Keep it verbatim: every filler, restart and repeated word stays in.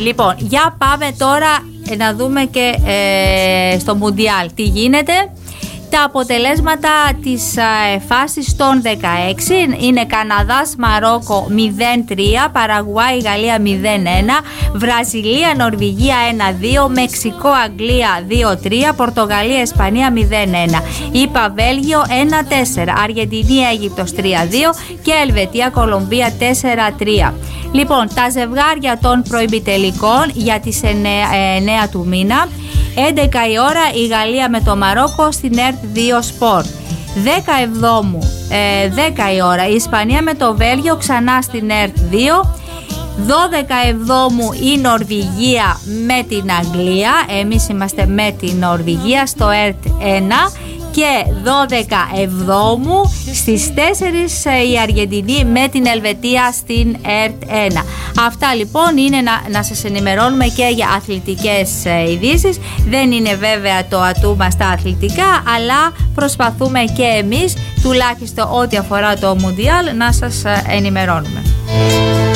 Λοιπόν, για πάμε τώρα να δούμε και ε, στο Μουντιάλ τι γίνεται. Τα αποτελέσματα της ε, φάσης των δεκαέξι είναι Καναδάς Μαρόκο μηδέν τρία, Παραγουάη Γαλλία μηδέν ένα, Βραζιλία Νορβηγία ένα δύο, Μεξικό Αγγλία δύο τρία, Πορτογαλία Ισπανία μηδέν ένα, ΙΠΑ Βέλγιο ένα τέσσερα, Αργεντινή Αίγυπτος τρία δύο και Ελβετία Κολομβία τέσσερα τρία. Λοιπόν, τα ζευγάρια των προημιτελικών για τις εννέα του μήνα. έντεκα η ώρα η Γαλλία με το Μαρόκο στην ΕΡΤ δύο Sport. δέκα εβδόμου, ε, δέκα η ώρα η Ισπανία με το Βέλγιο ξανά στην ΕΡΤ δύο. δώδεκα εβδόμου η Νορβηγία με την Αγγλία. Εμείς είμαστε με την Νορβηγία στο ΕΡΤ ένα. Και δώδεκα εβδόμου στις τέσσερις η Αργεντινή με την Ελβετία στην ΕΡΤ ένα. Αυτά λοιπόν είναι να, να σας ενημερώνουμε και για αθλητικές ειδήσεις. Δεν είναι βέβαια το ατού μας τα αθλητικά, αλλά προσπαθούμε και εμείς τουλάχιστον ό,τι αφορά το Μουντιάλ να σας ενημερώνουμε.